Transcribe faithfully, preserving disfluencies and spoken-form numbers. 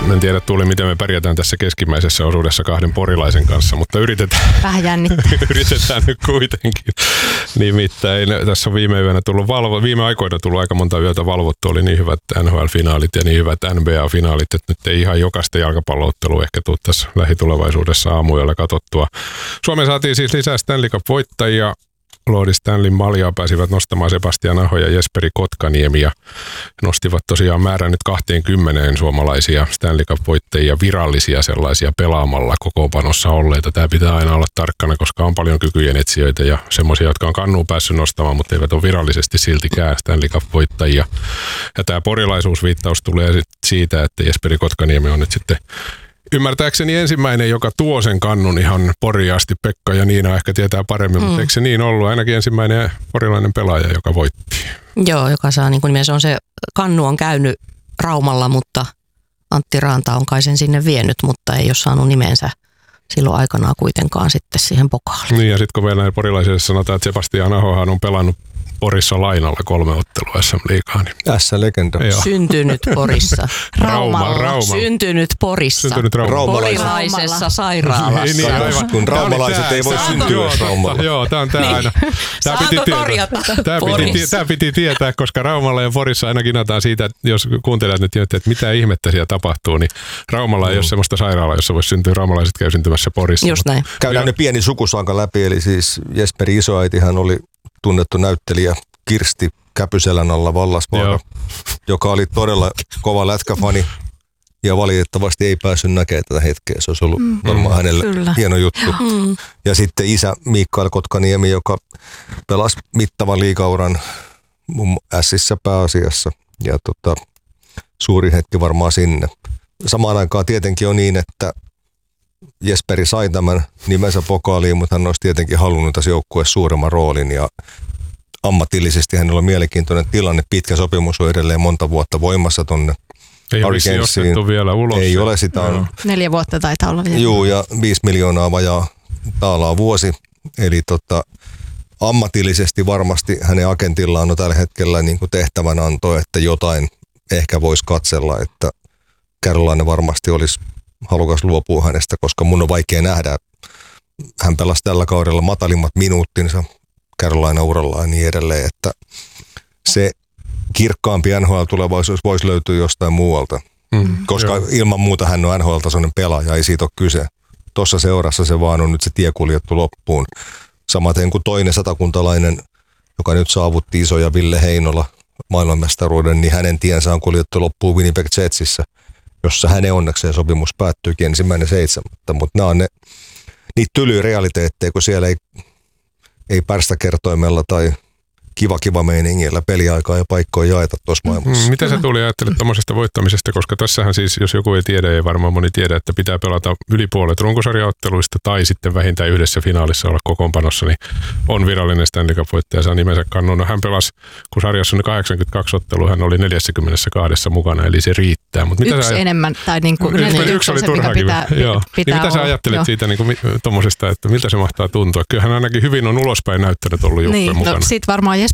En tiedä, Tuuli, miten me pärjätään tässä keskimmäisessä osuudessa kahden porilaisen kanssa, mutta yritetään, vähän jännittää. yritetään nyt kuitenkin. Nimittäin tässä on viime yönä tullut valvo, viime aikoina tullut aika monta yötä valvottu, oli niin hyvät N H L-finaalit ja niin hyvät N B A-finaalit, että nyt ei ihan jokaista jalkapalloottelua ehkä tule tässä lähitulevaisuudessa aamuyöllä katsottua. Suomeen saatiin siis lisää Stanley Cup-voittajia. Lordi Stanleyn maljaa pääsivät nostamaan Sebastian Aho ja Jesperi Kotkaniemi ja nostivat tosiaan määrän nyt kaksikymmentä suomalaisia Stanley Cup-voittajia, virallisia sellaisia pelaamalla kokoonpanossa olleita. Tämä pitää aina olla tarkkana, koska on paljon kykyjen etsijöitä ja semmoisia, jotka on kannuun päässyt nostamaan, mutta eivät ole virallisesti siltikään Stanley Cup-voittajia. Ja tämä porilaisuusviittaus tulee siitä, että Jesperi Kotkaniemi on nyt sitten ymmärtääkseni ensimmäinen, joka tuo sen kannun ihan Poriin asti. Pekka ja Niina ehkä tietää paremmin, mm. mutta eikö se niin ollut? Ainakin ensimmäinen porilainen pelaaja, joka voitti. Joo, joka saa niin kuin nimensä on se, kannu on käynyt Raumalla, mutta Antti Raanta on kai sen sinne vienyt, mutta ei ole saanut nimensä silloin aikanaan kuitenkaan sitten siihen pokaaliin. Niin ja sitten kun vielä näin porilaisille sanotaan, että Sebastian Ahohan on pelannut Porissa lainalla kolme ottelua S M-liigaa. Niin. S-legenda. Syntynyt Porissa. Raumalla. Rauma. Syntynyt Porissa. Syntynyt Raumalla. Porilaisessa sairaalassa. Niin, aivan. Kun raumalaiset ei voi syntyä Raumalla. Joo, tämä on tämä niin. aina. Tää Saanko piti korjata? Tämä piti, tämä piti tietää, koska Raumalla ja Porissa aina kinataan siitä, että jos kuuntelijat nyt tiedätte, että mitä ihmettä siellä tapahtuu, niin Raumalla ei mm. ole sellaista sairaalaa, jossa voisi syntyä. Raumalaiset käy syntymässä Porissa. Just näin. Käydään ne pieni sukusaaka läpi, eli siis Jesperi isoäitihän oli tunnettu näyttelijä Kirsti Käpyselän alla Vallasvaara, joka oli todella kova lätkäfani ja valitettavasti ei päässyt näkemään tätä hetkeä. Se olisi ollut mm. varmaan hänelle Kyllä. hieno juttu. Mm. Ja sitten isä Mikael Kotkaniemi, joka pelasi mittavan liigauran Ässissä pääasiassa ja tota, suuri hetki varmaan sinne. Samaan aikaan tietenkin on niin, että Jesperi sai tämän nimensä pokaaliin, mutta hän olisi tietenkin halunnut tässä joukkueessa suuremman roolin ja ammatillisesti hänellä on mielenkiintoinen tilanne. Pitkä sopimus on edelleen monta vuotta voimassa tuonne Hurricanesiin. Vielä ulos. Ei ole sitä. On, Neljä vuotta taitaa olla vielä. Juu, ja viisi miljoonaa vajaa taalaa vuosi. Eli tota, ammatillisesti varmasti hänen agentillaan on tällä hetkellä niin kuin tehtävänanto, että jotain ehkä voisi katsella, että Carolina varmasti olisi halukas luopua hänestä, koska mun on vaikea nähdä. Hän pelasi tällä kaudella matalimmat minuuttinsa Carolina-uralla ja niin edelleen, että se kirkkaampi N H L-tulevaisuus voisi löytyä jostain muualta, mm, koska joo. ilman muuta hän on N H L-tasoinen pelaaja, ei siitä ole kyse. Tuossa seurassa se vaan on nyt se tie kuljettu loppuun. Samaten kuin toinen satakuntalainen, joka nyt saavutti isoja Ville Heinola maailmanmestaruuden, niin hänen tiensä on kuljettu loppuun Winnipeg Jetsissä, jossa hänen onnekseen sopimus päättyykin ensimmäinen seitsemättä, mutta nämä on ne, niitä tylyjä realiteetteja, kun siellä ei ei pärstäkertoimella tai kiva kiva meiningillä peliaikaa ja paikkoja jaeta tuossa maailmassa. Mm, mitä sä Tuuli ajattelet tuommoisesta voittamisesta, koska tässähän siis, jos joku ei tiedä, ei varmaan moni tiedä, että pitää pelata yli puolet runkosarjaotteluista tai sitten vähintään yhdessä finaalissa olla kokoonpanossa, niin on virallinen Stanley Cup-voittaja, saa nimensä kannun. No, hän pelasi, kun sarjassa on kahdeksankymmentäkaksi ottelua, hän oli neljäkymmentäkaksi mukana, eli se riittää. Mut mitä yksi sä, enemmän, tai niin kuin yksi, yksi, yksi oli se, turhaakin. Pitää, Joo. pitää niin mitä sä ajattelet joo. siitä niin tuommoisesta, että miltä se mahtaa tuntua? Kyllähän ainakin hyvin on ulospäin näyttänyt ollut joukkojen niin, mukana. No, sitten varmaan